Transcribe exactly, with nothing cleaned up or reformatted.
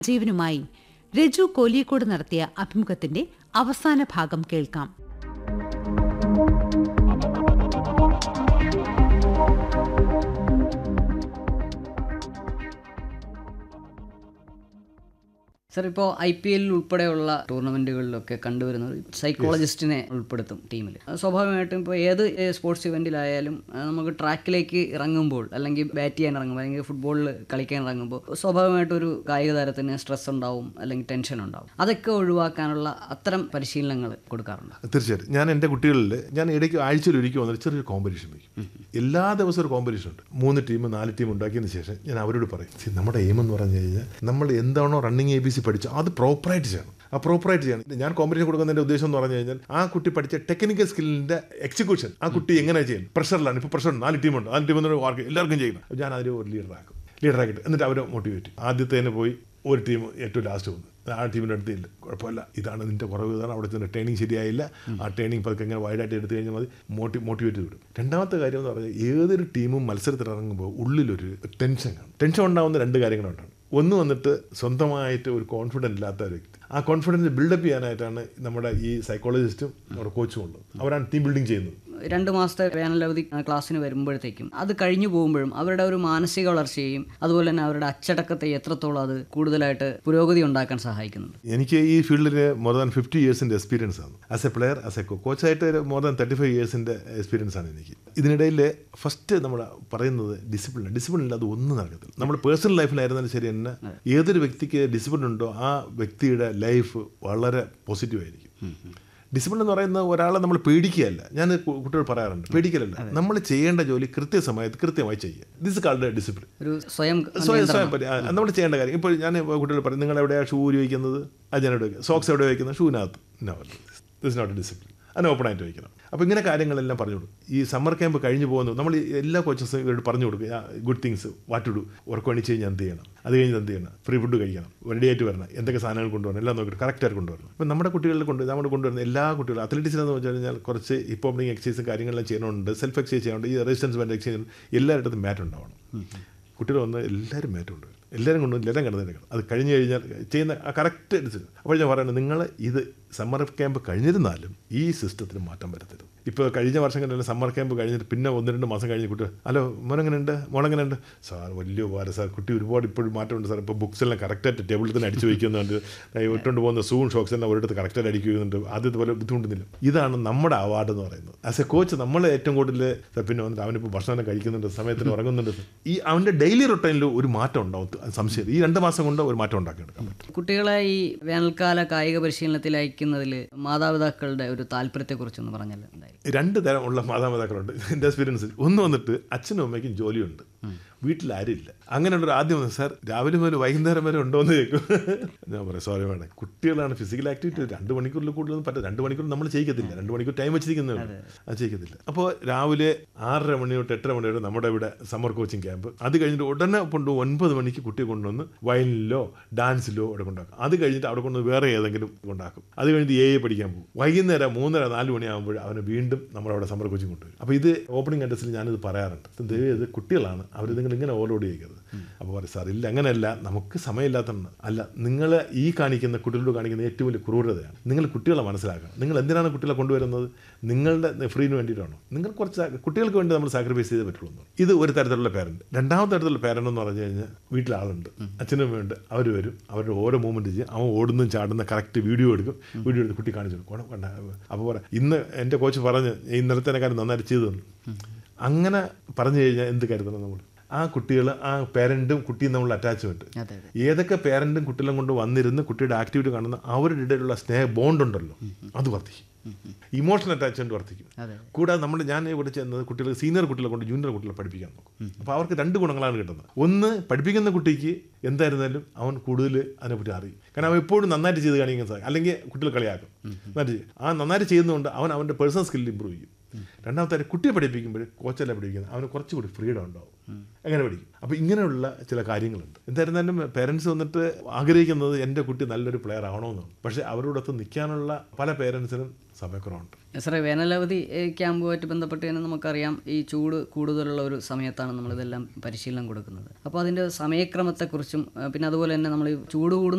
ജീവനുമായി രജു കോലിയക്കോട് നടത്തിയ അഭിമുഖത്തിന്റെ അവസാന ഭാഗം കേൾക്കാം. സർ, ഇപ്പോൾ ഐ പി എല്ലിൽ ഉൾപ്പെടെയുള്ള ടൂർണമെൻറ്റുകളിലൊക്കെ കണ്ടുവരുന്ന ഒരു സൈക്കോളജിസ്റ്റിനെ ഉൾപ്പെടുത്തും ടീമിൽ. സ്വാഭാവികമായിട്ടും ഇപ്പോൾ ഏത് സ്പോർട്സ് ഇവൻറ്റിലായാലും നമുക്ക് ട്രാക്കിലേക്ക് ഇറങ്ങുമ്പോൾ അല്ലെങ്കിൽ ബാറ്റ് ചെയ്യാൻ ഇറങ്ങുമ്പോൾ അല്ലെങ്കിൽ ഫുട്ബോളിൽ കളിക്കാൻ ഇറങ്ങുമ്പോൾ സ്വാഭാവികമായിട്ടും ഒരു കായിക താരത്തിന് സ്ട്രെസ് ഉണ്ടാവും, അല്ലെങ്കിൽ ടെൻഷൻ ഉണ്ടാവും. അതൊക്കെ ഒഴിവാക്കാനുള്ള അത്തരം പരിശീലനങ്ങൾ കൊടുക്കാറുണ്ട്. തീർച്ചയായിട്ടും ഞാൻ എൻ്റെ കുട്ടികളിൽ ഞാൻ ഇടയ്ക്ക് ആഴ്ചയിൽ ഒരിക്കൽ വന്നിട്ട് ചെറിയൊരു കോമ്പറ്റീഷൻ വയ്ക്കും. എല്ലാ ദിവസവും ഒരു കോമ്പറ്റീഷൻ ഉണ്ട്. മൂന്ന് ടീം നാല് ടീം ഉണ്ടാക്കിയതിന് ശേഷം ഞാൻ അവരോട് പറയും, നമ്മുടെ എയിം എന്ന് പറഞ്ഞു കഴിഞ്ഞാൽ നമ്മൾ എന്താണോ റണ്ണിങ് എ ബി സി പഠിച്ചു അത് പ്രോപ്പറായിട്ട് ചെയ്യണം. ആ പ്രോപ്പറായിട്ട് ചെയ്യണം. ഞാൻ കോമ്പറ്റീഷൻ കൊടുക്കുന്നതിൻ്റെ ഉദ്ദേശം എന്ന് പറഞ്ഞു കഴിഞ്ഞാൽ ആ കുട്ടി പഠിച്ച ടെക്നിക്കൽ സ്കില്ലിൻ്റെ എക്സിക്യൂഷൻ ആ കുട്ടി എങ്ങനെ ചെയ്യും. പ്രഷറിലാണ്, ഇപ്പോൾ പ്രഷർ നാല് ടീമുണ്ട്, നാല് ടീം വർക്ക് എല്ലാവർക്കും ചെയ്യണം. ഞാൻ അതിൽ ഒരു ലീഡറാക്കും ലീഡറാക്കിയിട്ട് എന്നിട്ട് അവരെ മോട്ടിവേറ്റ് ചെയ്യും. ആദ്യത്തേന് പോയി ഒരു ടീം ഏറ്റവും ലാസ്റ്റ് വന്നു, ആ ടീമിൻ്റെ അടുത്തില്ല, കുഴപ്പമില്ല, ഇതാണ് നിൻ്റെ കുറവ്, ഇതാണ് അവിടെ ചെന്ന് ട്രെയിനിങ് ശരിയായില്ല, ആ ട്രെയിനിങ് പതുക്കെ ഇങ്ങനെ വൈഡായിട്ട് എടുത്തു കഴിഞ്ഞാൽ മതി, മോട്ടി മോട്ടിവേറ്റ് ചെയ്ത് വിടും. രണ്ടാമത്തെ കാര്യം എന്ന് പറഞ്ഞാൽ ഏതൊരു ടീമും മത്സരത്തിൽ ഇറങ്ങുമ്പോൾ ഉള്ളിലൊരു ടെൻഷൻ കാണും. ടെൻഷൻ ഉണ്ടാകുന്ന രണ്ട് കാര്യങ്ങളുണ്ടാണ്. ഒന്ന് വന്നിട്ട് സ്വന്തമായിട്ട് ഒരു കോൺഫിഡൻസ് ഇല്ലാത്ത ഒരു വ്യക്തി, ആ കോൺഫിഡൻസ് ബിൽഡപ്പ് ചെയ്യാനായിട്ടാണ് നമ്മുടെ ഈ സൈക്കോളജിസ്റ്റും നമ്മുടെ കോച്ചും ഉള്ളത്. അവരാണ് ടീം ബിൽഡിംഗ് ചെയ്യുന്നത്. രണ്ട് മാസത്തെ വേനലവധി ക്ലാസ്സിന് വരുമ്പോഴത്തേക്കും അത് കഴിഞ്ഞു പോകുമ്പോഴും അവരുടെ ഒരു മാനസിക വളർച്ചയും അതുപോലെ തന്നെ അവരുടെ അച്ചടക്കത്തെ എത്രത്തോളം അത് കൂടുതലായിട്ട് പുരോഗതി ഉണ്ടാക്കാൻ സഹായിക്കുന്നുണ്ട്. എനിക്ക് ഈ ഫീൽഡിൽ മോർ ദാൻ ഫിഫ്റ്റി ഇയേഴ്സിൻ്റെ എക്സ്പീരിയൻസ് ആണ്. As A player, as A കോച്ചായിട്ട് more than thirty five ഇയേഴ്സിൻ്റെ experience ആണ് എനിക്ക്. ഇതിനിടയിൽ ഫസ്റ്റ് നമ്മൾ പറയുന്നത് ഡിസിപ്ലിൻ. ഡിസിപ്ലിൻ ഇല്ലാതെ ഒന്നും നടക്കത്തില്ല. നമ്മൾ പേഴ്സണൽ ലൈഫിലായിരുന്നാലും ശരി തന്നെ ഏതൊരു വ്യക്തിക്ക് ഡിസിപ്ലിൻ ഉണ്ടോ ആ വ്യക്തിയുടെ ലൈഫ് വളരെ പോസിറ്റീവായിരിക്കും. ഡിസിപ്ലിൻ എന്ന് പറയുന്ന ഒരാളെ നമ്മൾ പേടിക്കുകയല്ല. ഞാൻ കുട്ടികൾ പറയാറുണ്ട്, പേടിക്കലല്ല, നമ്മൾ ചെയ്യേണ്ട ജോലി കൃത്യസമയത്ത് കൃത്യമായി ചെയ്യുക. This called discipline. ഒരു സ്വയം സ്വയം സ്വയം നമ്മൾ ചെയ്യേണ്ട കാര്യം. ഇപ്പോൾ ഞാൻ കുട്ടികൾ പറയും, നിങ്ങൾ എവിടെയാണ് ഷൂ ഉപയോഗിക്കുന്നത്, അത് ഞാൻ എവിടെ വയ്ക്കുക, സോക്സ് എവിടെ വയ്ക്കുന്നത്, ഷൂവിനകത്ത്. No, this not discipline. അതിന് ഓപ്പണായിട്ട് വയ്ക്കണം. അപ്പോൾ ഇങ്ങനെ കാര്യങ്ങളെല്ലാം പറഞ്ഞു കൊടുക്കും. ഈ സമ്മർ ക്യാമ്പ് കഴിഞ്ഞ് പോകുന്നു നമ്മൾ എല്ലാ കോച്ചസും ഇവരോട് പറഞ്ഞു കൊടുക്കുക, good things, what to do, work പണിച്ച് കഴിഞ്ഞാൽ എന്ത് ചെയ്യണം, അത് കഴിഞ്ഞ് എന്ത് ചെയ്യണം, ഫ്രീ ഫുഡ് കഴിക്കണം, റെഡി ആയിട്ട് വരണം, എന്തൊക്കെ സാധനങ്ങൾ കൊണ്ടുവരണം, എല്ലാം നോക്കിയിട്ട് കറക്റ്റായിട്ട് കൊണ്ടുവരണം. അപ്പോൾ നമ്മുടെ കുട്ടികളിൽ കൊണ്ട് നമ്മൾ കൊണ്ടുവരുന്ന എല്ലാ കുട്ടികളും അത്ലറ്റിക്സിനെന്ന് വെച്ച് കഴിഞ്ഞാൽ കുറച്ച് ഇപ്പോൾ എക്സസൈസും കാര്യങ്ങളെല്ലാം ചെയ്യണമുണ്ട്, സെൽഫ് എക്സസൈസ് ചെയ്യുന്നുണ്ട്, ഈ റെസിസ്റ്റൻസ് ബാൻഡ് എക്സസൈസ് എല്ലാവരുടെ മാറ്റം ഉണ്ടാവണം. കുട്ടികൾ വന്ന് എല്ലാവരും മാറ്റം ഉണ്ട്, എല്ലാവരും കൊണ്ടുവന്ന് എല്ലാം കിടന്നിരിക്കണം. അത് കഴിഞ്ഞ് കഴിഞ്ഞാൽ ചെയ്യുന്ന ആ കറക്റ്റ് ഡിസിഷൻ. അപ്പോൾ ഞാൻ പറയുന്നത്, നിങ്ങൾ ഇത് സമ്മർ ക്യാമ്പ് കഴിഞ്ഞിരുന്നാലും ഈ സിസ്റ്റത്തിന് മാറ്റം വരത്തരുത്. ഇപ്പോൾ കഴിഞ്ഞ വർഷം കണ്ടല്ലോ സമ്മർ ക്യാമ്പ് കഴിഞ്ഞിട്ട് പിന്നെ ഒന്ന് രണ്ട് മാസം കഴിഞ്ഞ് കുട്ടി, ഹലോ മോനെങ്ങനെയുണ്ട്, മോളെങ്ങനെയുണ്ട് സാർ, വലിയ ഉപകാരം സാർ, കുട്ടി ഒരുപാട് ഇപ്പോഴും മാറ്റമുണ്ട് സാർ, ഇപ്പോൾ ബുക്സ് എല്ലാം കറക്റ്റായിട്ട് ടേബിളിൽ തന്നെ അടിച്ചു വയ്ക്കുന്നുണ്ട്, ഇട്ടുകൊണ്ട് പോകുന്ന സൂൺ ഷോക്സ് എല്ലാം ഒരിടത്ത് കറക്റ്റായിട്ട് അടിക്കുന്നുണ്ട്, ആദ്യത്തെ പോലെ ബുദ്ധിമുട്ടുന്നില്ല. ഇതാണ് നമ്മുടെ അവാർഡ് എന്ന് പറയുന്നത്. ആസ് എ കോച്ച് നമ്മൾ ഏറ്റവും കൂടുതൽ പിന്നെ വന്നിട്ട് അവനിപ്പോൾ ഭക്ഷണം കഴിക്കുന്നുണ്ട്, സമയത്തിന് ഉറങ്ങുന്നുണ്ട്, ഈ അവൻ്റെ ഡെയിലി റൊട്ടൈനിൽ ഒരു മാറ്റം ഉണ്ടാവും, സംശയം. ഈ രണ്ട് മാസം കൊണ്ട് ഒരു മാറ്റം ഉണ്ടാക്കിയെടുക്കാൻ പറ്റും. കുട്ടികളെ ഈ വേനൽക്കാല കായിക പരിശീലനത്തിൽ അയക്കുന്നതിൽ മാതാപിതാക്കളുടെ ഒരു താല്പര്യത്തെക്കുറിച്ചൊന്ന് പറഞ്ഞാൽ എന്തായാലും. രണ്ട് തരമുള്ള മാതാപിതാക്കളുണ്ട് എൻ്റെ എക്സ്പീരിയൻസിൽ. ഒന്ന് വന്നിട്ട് അച്ഛനും അമ്മയ്ക്കും ജോലിയുണ്ട്, വീട്ടിൽ ആരുമില്ല. അങ്ങനെയുള്ളൊരു ആദ്യം വന്നു, സാർ രാവിലെ മുതൽ വൈകുന്നേരം വരെ ഉണ്ടോ എന്ന് കേൾക്കും. ഞാൻ പറയാം, സോറി വേണം, കുട്ടികളാണ്, ഫിസിക്കൽ ആക്ടിവിറ്റി രണ്ട് മണിക്കൂറിൽ കൂടുതലൊന്നും പറ്റില്ല. രണ്ട് മണിക്കൂർ നമ്മൾ ചെയ്യത്തില്ല, രണ്ട് മണിക്കൂർ ടൈം വെച്ചിരിക്കുന്നേ ഉള്ളൂ, അത് ചെയ്യത്തില്ല. അപ്പോൾ രാവിലെ ആറര മണി തൊട്ട് എട്ടര മണി വരെ നമ്മുടെ ഇവിടെ സമ്മർ കോച്ചിങ് ക്യാമ്പ്. അത് കഴിഞ്ഞിട്ട് ഉടനെ കൊണ്ട് ഒൻപത് മണിക്ക് കുട്ടിയെ കൊണ്ടുവന്ന് വയലിനിലോ ഡാൻസിലോ അവിടെ കൊണ്ടാക്കും. അത് കഴിഞ്ഞിട്ട് അവിടെ കൊണ്ടുവന്ന് വേറെ ഏതെങ്കിലും കൊണ്ടാക്കും. അത് കഴിഞ്ഞിട്ട് എ എ പഠിക്കാൻ പോകും. വൈകുന്നേരം മൂന്നര നാല് മണിയാകുമ്പോൾ അവനെ വീണ്ടും നമ്മളവിടെ സമ്മർ കോച്ചിങ് കൊണ്ടുവരും. അപ്പോൾ ഇത് ഓപ്പണിംഗ് അഡ്രസ്സിൽ ഞാനിത് പറയാറുണ്ട്, ഇത് കുട്ടികളാണ്, അവർ നിങ്ങൾ ഇങ്ങനെ ഓവർലോഡ് ചെയ്യരുത്. അപ്പോൾ പറയും, സാർ ഇല്ല അങ്ങനെയല്ല, നമുക്ക് സമയമില്ലാത്തതാണ്. അല്ല, നിങ്ങൾ ഈ കാണിക്കുന്ന കുട്ടികളോട് കാണിക്കുന്ന ഏറ്റവും വലിയ ക്രൂരതയാണ്. നിങ്ങൾ കുട്ടികളെ മനസ്സിലാക്കണം. നിങ്ങൾ എന്തിനാണ് കുട്ടികളെ കൊണ്ടുവരുന്നത്? നിങ്ങളുടെ ഫ്രീന് വേണ്ടിയിട്ടാണോ? നിങ്ങൾ കുറച്ച് കുട്ടികൾക്ക് വേണ്ടി നമ്മൾ സാക്രിഫൈസ് ചെയ്തേ പറ്റുള്ളൂ. ഇത് ഒരു തരത്തിലുള്ള പേരൻറ്റ്. രണ്ടാമത്തെ തരത്തിലുള്ള പേരൻ്റ് എന്ന് പറഞ്ഞു കഴിഞ്ഞാൽ വീട്ടിലാളുണ്ട്, അച്ഛനും അമ്മയുണ്ട്, അവർ വരും, അവരുടെ ഓരോ മൂവ്മെൻറ്റ് ചെയ്യും, അവൻ ഓടുന്നതും ചാടുന്ന കറക്റ്റ് വീഡിയോ എടുക്കും, വീഡിയോ എടുത്ത് കുട്ടി കാണിച്ചു കൊടുക്കും. കണ്ട അപ്പോൾ പറയാം, ഇന്ന് എൻ്റെ കോച്ച് പറഞ്ഞ് ഇന്നലത്തെ കാര്യം നന്നായിട്ട് ചെയ്തു തന്നു. അങ്ങനെ പറഞ്ഞു കഴിഞ്ഞാൽ എന്ത് കരുതണം നമ്മൾ? ആ കുട്ടികൾ, ആ പേരൻറ്റും കുട്ടിയും തമ്മിലുള്ള അറ്റാച്ച്മെൻറ്റ്, ഏതൊക്കെ പേരൻറ്റും കുട്ടികളും കൊണ്ട് വന്നിരുന്ന് കുട്ടിയുടെ ആക്ടിവിറ്റി കാണുന്ന അവരുടെ ഇടയിലുള്ള സ്നേഹ ബോണ്ട് ഉണ്ടല്ലോ, അത് വർദ്ധിക്കും. ഇമോഷണൽ അറ്റാച്ച്മെൻറ്റ് വർദ്ധിക്കും. കൂടാതെ നമ്മൾ ഞാൻ ഇവിടെ ചെന്നത് കുട്ടികൾ സീനിയർ കുട്ടികളെ കൊണ്ട് ജൂനിയർ കുട്ടികളെ പഠിപ്പിക്കാൻ നോക്കും. അപ്പോൾ അവർക്ക് രണ്ട് ഗുണങ്ങളാണ് കിട്ടുന്നത്. ഒന്ന്, പഠിപ്പിക്കുന്ന കുട്ടിക്ക് എന്തായിരുന്നാലും അവൻ കൂടുതൽ അതിനെപ്പറ്റി അറിയും. കാരണം അവൻ എപ്പോഴും നന്നായിട്ട് ചെയ്ത് കാണിക്കാൻ സാധിക്കും, അല്ലെങ്കിൽ കുട്ടികൾ കളിയാക്കും. നന്നായിട്ട് ആ നന്നായിട്ട് ചെയ്യുന്നതുകൊണ്ട് അവൻ അവൻ്റെ പേഴ്സണൽ സ്കില്ലിൽ ഇമ്പ്രൂവ് ചെയ്യും. രണ്ടാമത്തെ കാര്യം കുട്ടിയെ പഠിപ്പിക്കുമ്പോൾ കോച്ചല്ല പഠിപ്പിക്കുന്നത് അവന് കുറച്ചുകൂടി ഫ്രീഡം ഉണ്ടാവും, എങ്ങനെ പഠിക്കും. അപ്പോൾ ഇങ്ങനെയുള്ള ചില കാര്യങ്ങളുണ്ട്. എന്തായിരുന്നാലും പേരൻസ് വന്നിട്ട് ആഗ്രഹിക്കുന്നത് എൻ്റെ കുട്ടി നല്ലൊരു പ്ലെയർ ആവണമെന്നാണ്. പക്ഷേ അവരോടൊത്ത് നിൽക്കാനുള്ള പല പേരൻസിനും സമയക്കുറവുണ്ട്. സാറേ, വേനലവധി ക്യാമ്പുമായിട്ട് ബന്ധപ്പെട്ട് തന്നെ നമുക്കറിയാം ഈ ചൂട് കൂടുതലുള്ള ഒരു സമയത്താണ് നമ്മളിതെല്ലാം പരിശീലനം കൊടുക്കുന്നത്. അപ്പോൾ അതിൻ്റെ സമയക്രമത്തെക്കുറിച്ചും പിന്നെ അതുപോലെ തന്നെ നമ്മൾ ചൂട് കൂടുന്ന